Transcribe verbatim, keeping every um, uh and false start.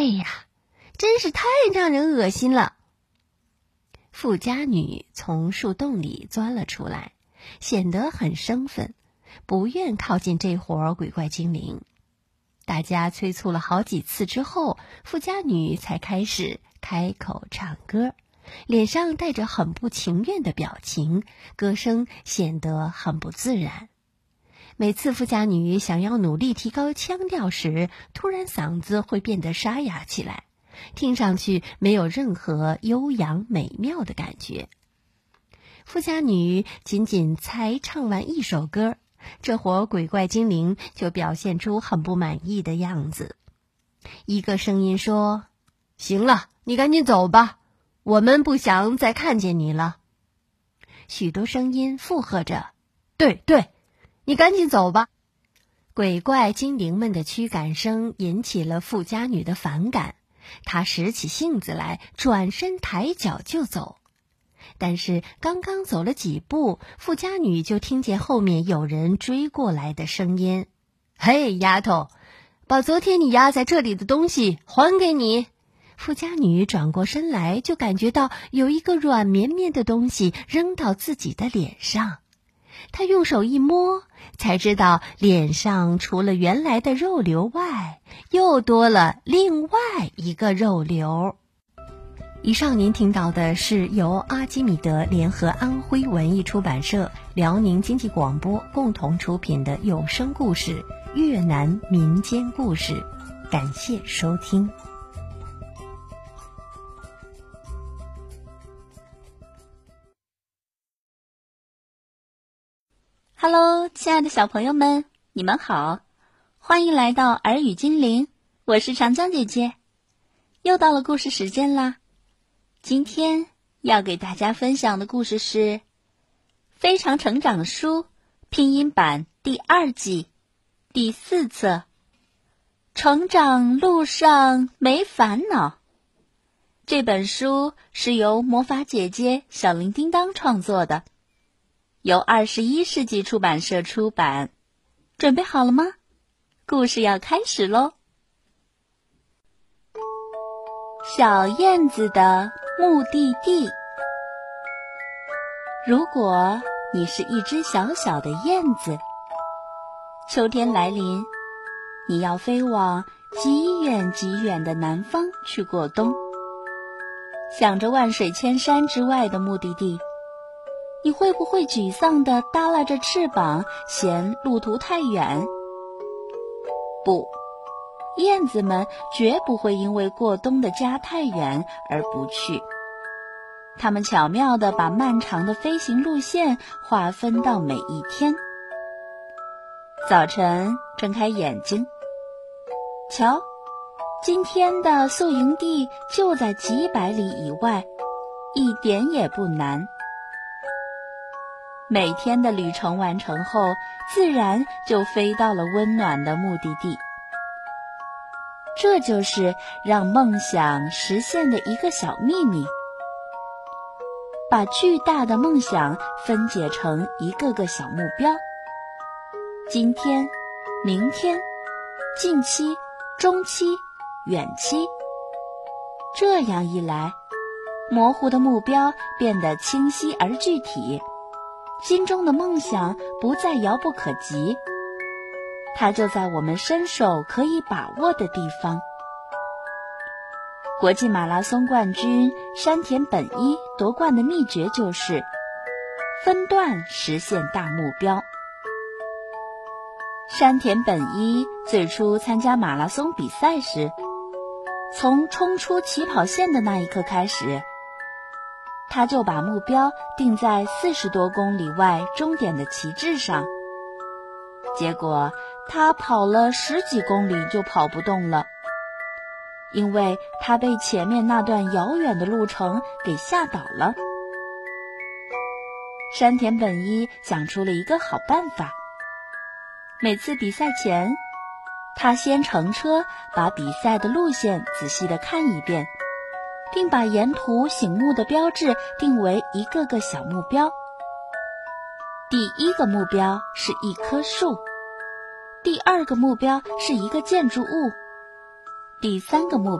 哎呀，真是太让人恶心了。富家女从树洞里钻了出来，显得很生分，不愿靠近这伙鬼怪精灵。大家催促了好几次之后，富家女才开始开口唱歌，脸上带着很不情愿的表情，歌声显得很不自然。每次富家女想要努力提高腔调时，突然嗓子会变得沙哑起来，听上去没有任何悠扬美妙的感觉。富家女仅仅才唱完一首歌，这伙鬼怪精灵就表现出很不满意的样子。一个声音说：行了，你赶紧走吧，我们不想再看见你了。许多声音附和着：对对，你赶紧走吧。鬼怪精灵们的驱赶声引起了富家女的反感，她拾起性子来，转身抬脚就走。但是刚刚走了几步，富家女就听见后面有人追过来的声音：嘿，丫头，把昨天你压在这里的东西还给你。富家女转过身来，就感觉到有一个软绵绵的东西扔到自己的脸上。她用手一摸，才知道脸上除了原来的肉瘤外，又多了另外一个肉瘤。以上您听到的是由阿基米德联合安徽文艺出版社、辽宁经济广播共同出品的有声故事《越南民间故事》，感谢收听。 Hello， 亲爱的小朋友们，你们好，欢迎来到耳语精灵，我是长江姐姐。又到了故事时间啦，今天要给大家分享的故事是《非常成长书》拼音版第二季第四册，成长路上没烦恼。这本书是由魔法姐姐小铃叮当创作的，由二十一世纪出版社出版。准备好了吗？故事要开始咯。小燕子的目的地。如果你是一只小小的燕子，秋天来临，你要飞往极远极远的南方去过冬。想着万水千山之外的目的地，你会不会沮丧地耷拉着翅膀，嫌路途太远？不，燕子们绝不会因为过冬的家太远而不去。它们巧妙地把漫长的飞行路线划分到每一天。早晨睁开眼睛，瞧，今天的宿营地就在几百里以外，一点也不难。每天的旅程完成后，自然就飞到了温暖的目的地。这就是让梦想实现的一个小秘密。把巨大的梦想分解成一个个小目标，今天、明天、近期、中期、远期。这样一来，模糊的目标变得清晰而具体，心中的梦想不再遥不可及，它就在我们伸手可以把握的地方。国际马拉松冠军山田本一夺冠的秘诀就是分段实现大目标。山田本一最初参加马拉松比赛时，从冲出起跑线的那一刻开始，他就把目标定在四十多公里外终点的旗帜上。结果他跑了十几公里就跑不动了，因为他被前面那段遥远的路程给吓倒了。山田本一想出了一个好办法，每次比赛前，他先乘车把比赛的路线仔细地看一遍，并把沿途醒目的标志定为一个个小目标。第一个目标是一棵树，第二个目标是一个建筑物，第三个目标